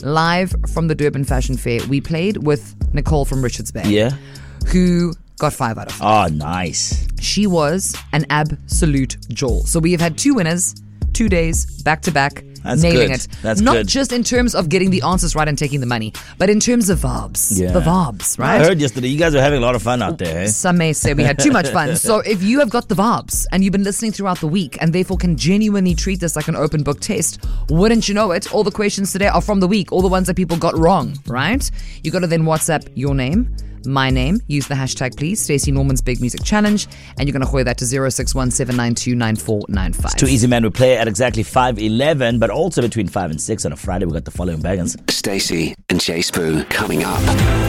live from the Durban Fashion Fair. We played with Nicole from Richards Bay. Yeah. Who got 5 out of 5. Oh, nice. She was an absolute jewel. So we have had 2 winners, 2 days, back to back. That's nailing good. it. That's Not good. just in terms of getting the answers right and taking the money, but in terms of vibes. Yeah. The vibes, I right? heard yesterday you guys are having a lot of fun out there, eh? Some may say we had too much fun. So if you have got the vibes and you've been listening throughout the week and therefore can genuinely treat this like an open book test, wouldn't you know it? All the questions today are from the week, all the ones that people got wrong, right? You got to then WhatsApp your name, my name, use the hashtag please, Stacey Norman's Big Music Challenge, and you're going to hoy that to 0617929495. It's too easy, man. We play at exactly 5:11, but also between 5 and 6 on a Friday. We got the following bangers. Stacey and Jay Spoo coming up.